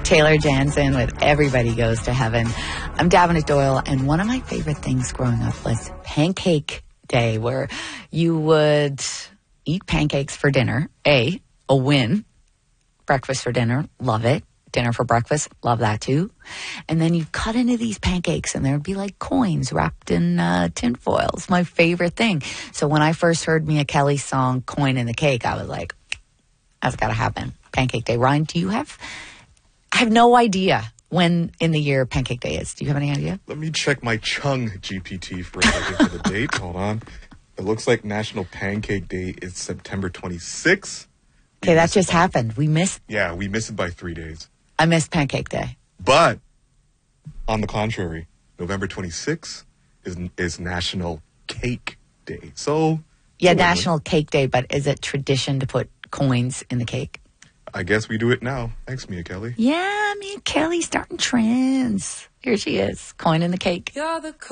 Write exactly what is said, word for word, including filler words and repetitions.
Taylor Jansen with Everybody Goes to Heaven. I'm Davenant Doyle, and one of my favorite things growing up was Pancake Day, where you would eat pancakes for dinner. A, a win. Breakfast for dinner, love it. Dinner for breakfast, love that too. And then you'd cut into these pancakes and there'd be like coins wrapped in uh, tinfoil. It's my favorite thing. So when I first heard Mia Kelly's song, Coin in the Cake, I was like, that's got to happen. Pancake Day. Ryan, do you have, I have no idea when in the year Pancake Day is. Do you have any idea? Let me check my Chung G P T for a second for the date. Hold on. It looks like National Pancake Day is September twenty-sixth. Okay, that just happened. We missed. Yeah, we missed it by three days. I missed Pancake Day. But, on the contrary, November twenty-sixth is is National Cake Day. So, yeah, National Cake Day, but is it tradition to put coins in the cake? I guess we do it now. Thanks, Mia Kelly. Yeah, Mia Kelly starting trends. Here she is, coin in the cake. You're the